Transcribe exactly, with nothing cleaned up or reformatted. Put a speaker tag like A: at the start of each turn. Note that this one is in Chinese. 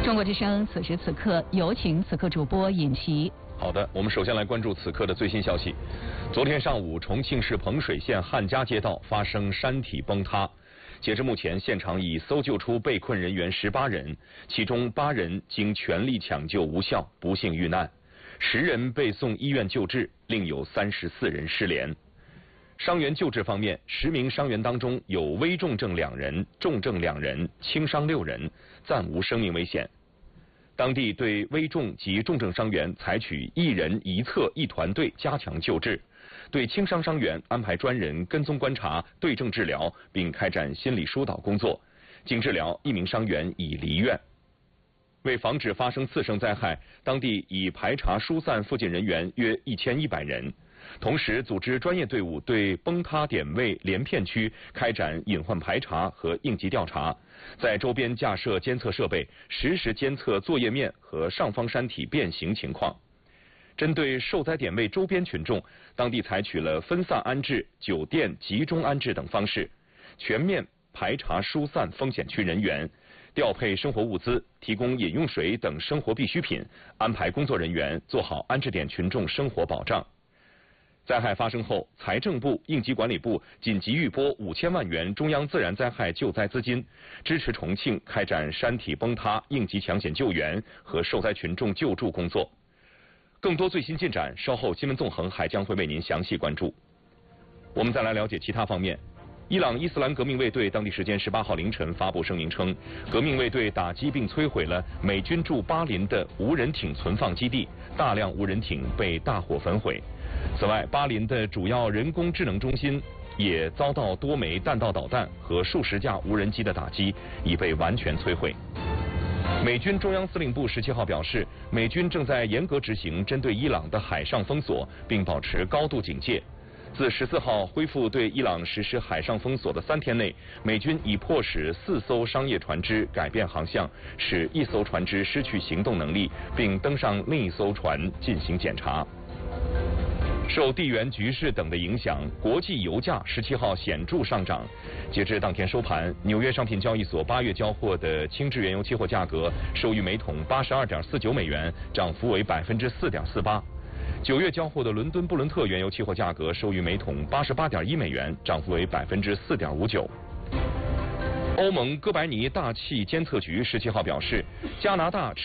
A: 中国之声此时此刻有请此刻主播尹奇。
B: 好的，我们首先来关注此刻的最新消息。昨天上午，重庆市彭水县汉家街道发生山体崩塌。截至目前，现场已搜救出被困人员十八人，其中八人经全力抢救无效，不幸遇难；十人被送医院救治，另有三十四人失联。伤员救治方面，十名伤员当中有危重症两人、重症两人、轻伤六人，暂无生命危险。当地对危重及重症伤员采取一人一侧一团队加强救治，对轻伤伤员安排专人跟踪观察、对症治疗，并开展心理疏导工作。经治疗，一名伤员已离院。为防止发生次生灾害，当地已排查疏散附近人员约一千一百人。同时，组织专业队伍对崩塌点位连片区开展隐患排查和应急调查，在周边架设监测设备，实时监测作业面和上方山体变形情况。针对受灾点位周边群众，当地采取了分散安置、酒店集中安置等方式，全面排查疏散风险区人员，调配生活物资，提供饮用水等生活必需品，安排工作人员做好安置点群众生活保障。灾害发生后，财政部、应急管理部紧急预拨五千万元中央自然灾害救灾资金，支持重庆开展山体崩塌应急抢险救援和受灾群众救助工作。更多最新进展，稍后新闻纵横还将会为您详细关注。我们再来了解其他方面。伊朗伊斯兰革命卫队当地时间十八号凌晨发布声明称，革命卫队打击并摧毁了美军驻巴林的无人艇存放基地，大量无人艇被大火焚毁。此外，巴林的主要人工智能中心也遭到多枚弹道导弹和数十架无人机的打击，已被完全摧毁。美军中央司令部十七号表示，美军正在严格执行针对伊朗的海上封锁，并保持高度警戒。自十四号恢复对伊朗实施海上封锁的三天内，美军已迫使四艘商业船只改变航向，使一艘船只失去行动能力，并登上另一艘船进行检查。受地缘局势等的影响，国际油价十七号显著上涨。截至当天收盘，纽约商品交易所八月交货的轻质原油期货价格收于每桶八十二点四九美元，涨幅为百分之四点四八。九月交货的伦敦布伦特原油期货价格收于每桶八十八点一美元，涨幅为百分之四点五九。欧盟哥白尼大气监测局十七号表示，加拿大